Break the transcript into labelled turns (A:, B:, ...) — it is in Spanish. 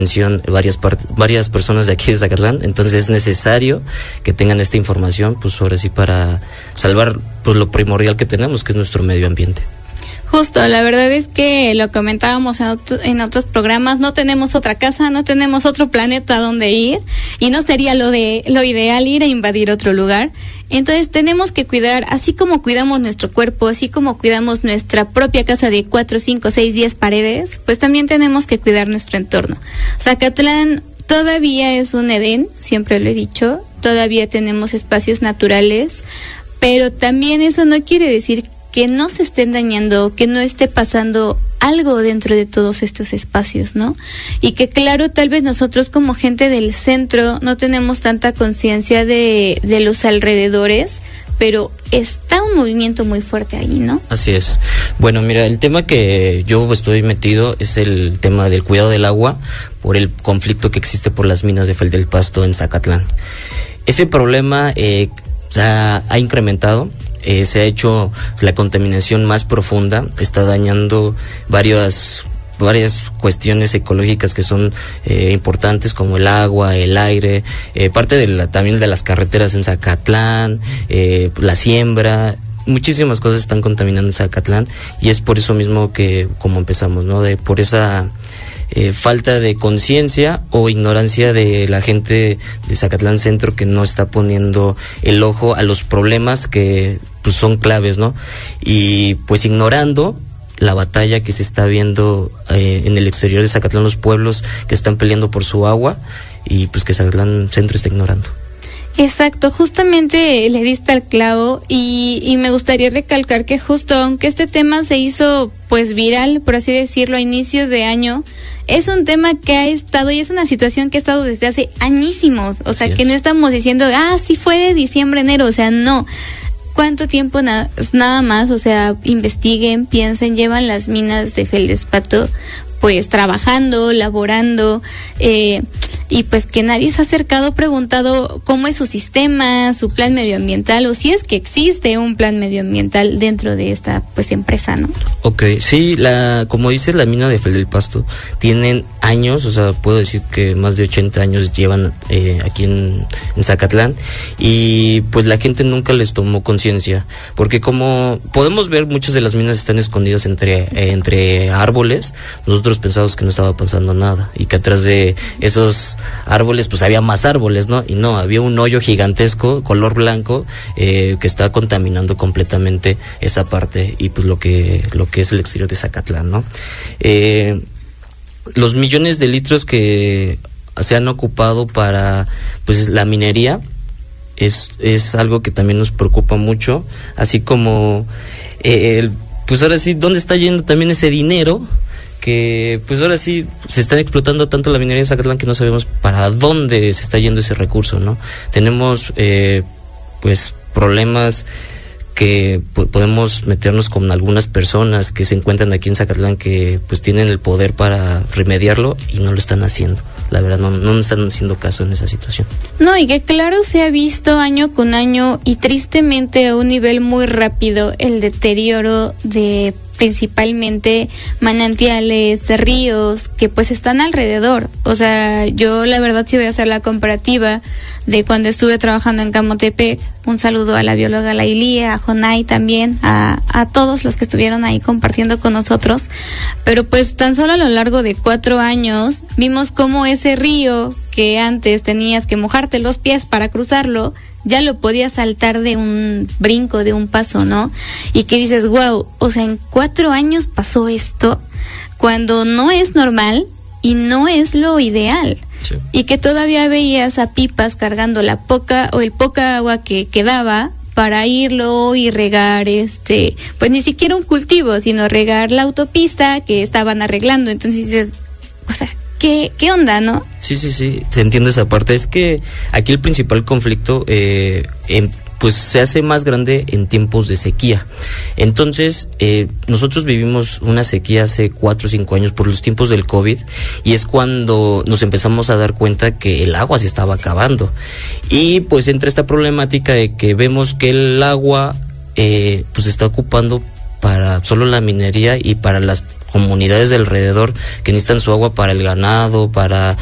A: varias personas de aquí de Zacatlán, entonces es necesario que tengan esta información, pues ahora sí, para salvar pues lo primordial que tenemos, que es nuestro medio ambiente.
B: Justo, la verdad es que lo comentábamos en otros programas, no tenemos otra casa, no tenemos otro planeta donde ir, y no sería lo ideal ir a invadir otro lugar. Entonces tenemos que cuidar, así como cuidamos nuestro cuerpo, así como cuidamos nuestra propia casa de 4, 5, 6, 10 paredes, pues también tenemos que cuidar nuestro entorno. Zacatlán todavía es un Edén, siempre lo he dicho, todavía tenemos espacios naturales, pero también eso no quiere decir que no se estén dañando, que no esté pasando algo dentro de todos estos espacios, ¿no? Y que claro, tal vez nosotros como gente del centro no tenemos tanta conciencia de los alrededores, pero está un movimiento muy fuerte ahí, ¿no?
A: Así es. Bueno, mira, el tema que yo estoy metido es el tema del cuidado del agua por el conflicto que existe por las minas de Fel del Pasto en Zacatlán. Ese problema ha incrementado. Se ha hecho la contaminación más profunda, está dañando varias cuestiones ecológicas que son importantes, como el agua, el aire, parte también de las carreteras en Zacatlán, la siembra. Muchísimas cosas están contaminando en Zacatlán, y es por eso mismo que como empezamos, ¿no? Por esa falta de conciencia o ignorancia de la gente de Zacatlán Centro, que no está poniendo el ojo a los problemas que pues son claves, ¿no? Y pues ignorando la batalla que se está viendo en el exterior de Zacatlán, los pueblos que están peleando por su agua, y pues que Zacatlán Centro está ignorando.
B: Exacto, justamente le diste al clavo, y me gustaría recalcar que justo aunque este tema se hizo pues viral, por así decirlo, a inicios de año, es un tema que ha estado, y es una situación que ha estado desde hace añísimos, o sea, que no estamos diciendo, sí fue de diciembre, enero, o sea, no. ¿Cuánto tiempo nada más? O sea, investiguen, piensen, llevan las minas de Feldespato pues trabajando, laborando, y pues que nadie se ha acercado, preguntado cómo es su sistema, su plan medioambiental, o si es que existe un plan medioambiental dentro de esta pues empresa, ¿no?
A: Okay, sí, como dices, la mina de Fel del Pasto tienen años, o sea, puedo decir que más de 80 años llevan aquí en Zacatlán, y pues la gente nunca les tomó conciencia, porque como podemos ver, muchas de las minas están escondidas entre árboles. Nosotros pensábamos que no estaba pasando nada, y que atrás de esos árboles pues había más árboles, ¿no? Y no, había un hoyo gigantesco, color blanco, que está contaminando completamente esa parte, y pues lo que es el exterior de Zacatlán, ¿no? Los millones de litros que se han ocupado para pues la minería es algo que también nos preocupa mucho, así como pues ahora sí, ¿dónde está yendo también ese dinero? Que pues ahora sí se está explotando tanto la minería en Zacatlán que no sabemos para dónde se está yendo ese recurso, ¿no? Tenemos pues problemas que podemos meternos con algunas personas que se encuentran aquí en Zacatlán, que pues tienen el poder para remediarlo y no lo están haciendo. La verdad no están haciendo caso en esa situación. No,
B: y que claro se ha visto año con año, y tristemente a un nivel muy rápido, el deterioro de principalmente manantiales, de ríos que pues están alrededor. O sea, yo la verdad sí voy a hacer la comparativa de cuando estuve trabajando en Camotepec. Un saludo a la bióloga Lailía, a Jonay también, a todos los que estuvieron ahí compartiendo con nosotros. Pero pues tan solo a lo largo de 4 años vimos cómo ese río que antes tenías que mojarte los pies para cruzarlo, ya lo podías saltar de un brinco, de un paso, ¿no? Y que dices, wow, o sea, en 4 años pasó esto, cuando no es normal y no es lo ideal. Sí. Y que todavía veías a pipas cargando el poca agua que quedaba para irlo y regar pues ni siquiera un cultivo, sino regar la autopista que estaban arreglando. Entonces dices, o sea, ¿qué onda, no?
A: Sí, se entiende esa parte. Es que aquí el principal conflicto pues se hace más grande en tiempos de sequía. Entonces, nosotros vivimos una sequía hace 4 o 5 años por los tiempos del COVID, y es cuando nos empezamos a dar cuenta que el agua se estaba acabando. Y pues entra esta problemática de que vemos que el agua pues se está ocupando para solo la minería y para las comunidades de alrededor que necesitan su agua para el ganado, para